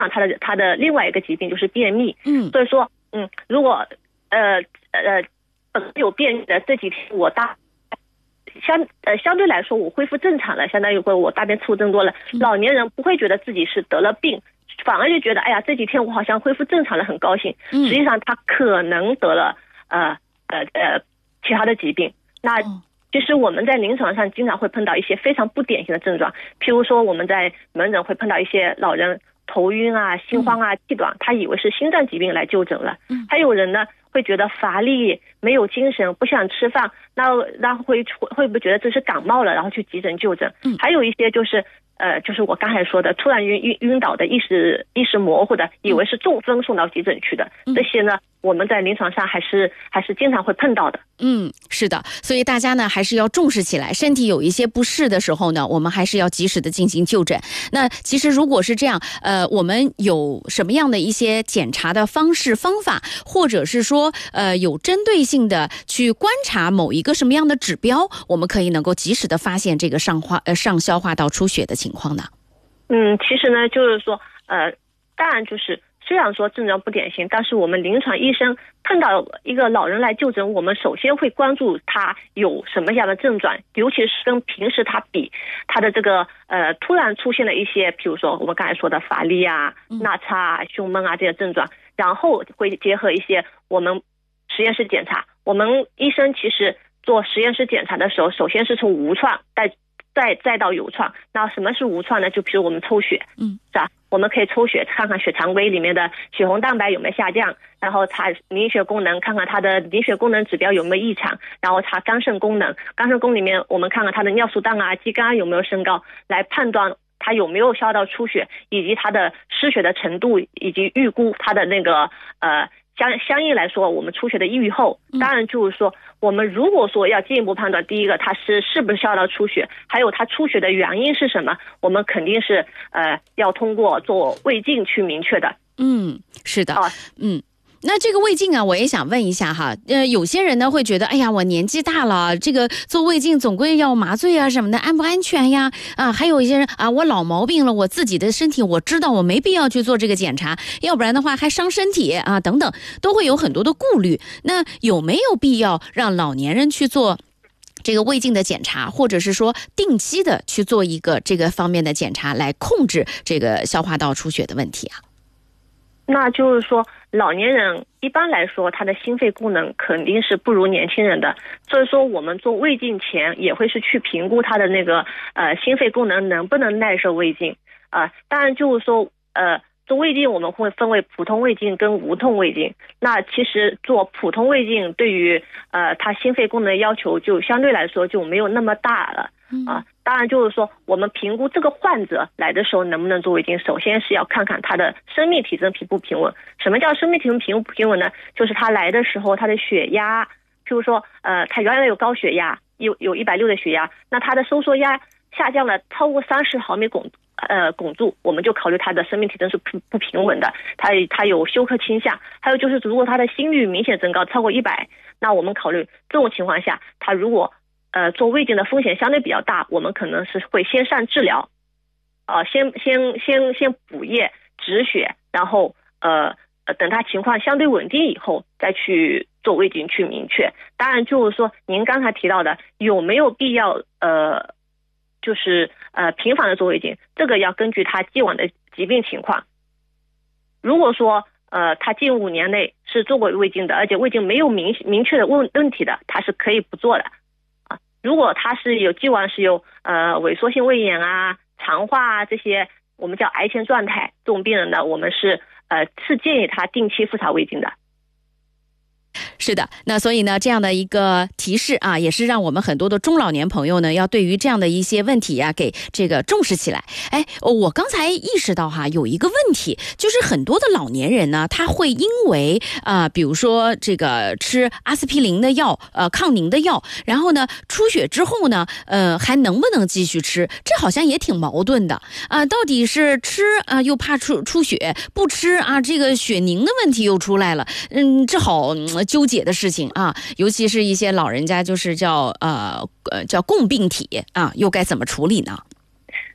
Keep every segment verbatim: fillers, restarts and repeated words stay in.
他的他的另外一个疾病就是便秘。 嗯， 所以说，嗯，如果呃呃有便秘的这几天我大相呃相对来说我恢复正常了，相当于会我大便粗增多了，老年人不会觉得自己是得了病，反而就觉得哎呀这几天我好像恢复正常了，很高兴。实际上他可能得了呃呃呃其他的疾病。那其实我们在临床上经常会碰到一些非常不典型的症状，譬如说我们在门诊会碰到一些老人头晕啊、心慌啊、气短，他以为是心脏疾病来就诊了。还有人呢会觉得乏力、没有精神、不想吃饭，那然后会会不会觉得这是感冒了，然后去急诊就诊。还有一些就是呃，就是我刚才说的，突然晕晕晕倒的、意识意识模糊的，以为是中风送到急诊去的，这些呢，我们在临床上还是还是经常会碰到的。 嗯，是的，所以大家呢还是要重视起来，身体有一些不适的时候呢，我们还是要及时的进行就诊。那其实如果是这样，呃，我们有什么样的一些检查的方式方法，或者是说呃有针对性的去观察某一个什么样的指标，我们可以能够及时的发现这个上化呃上消化道出血的情况呢？ 嗯，其实呢，就是说，呃，当然就是。虽然说症状不典型，但是我们临床医生碰到一个老人来就诊，我们首先会关注他有什么样的症状，尤其是跟平时他比，他的这个呃突然出现了一些，比如说我们刚才说的乏力啊、纳差啊、胸闷啊这些症状，然后会结合一些我们实验室检查。我们医生其实做实验室检查的时候，首先是从无创再再再到有创。那什么是无创呢？就比如我们抽血，嗯，是吧？我们可以抽血看看血常规里面的血红蛋白有没有下降，然后查凝血功能，看看它的凝血功能指标有没有异常，然后查肝肾功能，肝肾功能里面我们看看它的尿素氮啊、肌酐有没有升高，来判断它有没有消到出血，以及它的失血的程度，以及预估它的那个呃相相应来说我们出血的预后。当然就是说我们如果说要进一步判断，第一个它是是不是消到出血，还有它出血的原因是什么，我们肯定是呃要通过做胃镜去明确的。 嗯，是的，嗯。那这个胃镜啊，我也想问一下哈，呃，有些人呢会觉得，哎呀，我年纪大了，这个做胃镜总归要麻醉啊什么的，安不安全呀？啊，还有一些人啊，我老毛病了，我自己的身体我知道，我没必要去做这个检查，要不然的话还伤身体啊，等等，都会有很多的顾虑。那有没有必要让老年人去做这个胃镜的检查，或者是说定期的去做一个这个方面的检查，来控制这个消化道出血的问题啊？ 那就是说老年人一般来说他的心肺功能肯定是不如年轻人的，所以说我们做胃镜前也会是去评估他的那个呃心肺功能能不能耐受胃镜啊、呃。当然就是说呃做胃镜我们会分为普通胃镜跟无痛胃镜，那其实做普通胃镜对于呃他心肺功能的要求就相对来说就没有那么大了啊。当然就是说我们评估这个患者来的时候能不能做胃镜，首先是要看看他的生命体征平不平稳。什么叫生命体征平不平稳呢？就是他来的时候他的血压，譬如说呃他原来有高血压，有有一百六的血压，那他的收缩压下降了超过三十毫米汞呃汞柱，我们就考虑他的生命体征是不不平稳的，他他有休克倾向。还有就是如果他的心率明显增高超过一百，那我们考虑这种情况下他如果呃，做胃镜的风险相对比较大，我们可能是会先上治疗，呃，先先先先补液止血，然后呃呃等他情况相对稳定以后再去做胃镜去明确。当然就是说您刚才提到的有没有必要呃就是呃频繁的做胃镜，这个要根据他既往的疾病情况。如果说呃他近五年内是做过胃镜的，而且胃镜没有明明确的问问题的，他是可以不做的。如果他是有既往是有呃萎缩性胃炎啊、肠化啊这些我们叫癌前状态这种病人呢，我们是呃是建议他定期复查胃镜的。 是的，那所以呢，这样的一个提示啊，也是让我们很多的中老年朋友呢，要对于这样的一些问题啊，给这个重视起来。哎，我刚才意识到哈，有一个问题，就是很多的老年人呢，他会因为啊、呃，比如说这个吃阿司匹林的药，呃，抗凝的药，然后呢，出血之后呢，呃，还能不能继续吃？这好像也挺矛盾的啊、呃，到底是吃啊、呃、又怕出出血，不吃啊，这个血凝的问题又出来了，嗯，这好、嗯、纠结的事情啊，尤其是一些老人家就是叫呃呃叫共病体啊，又该怎么处理呢？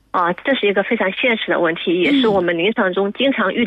啊，这是一个非常现实的问题，也是我们临床中经常遇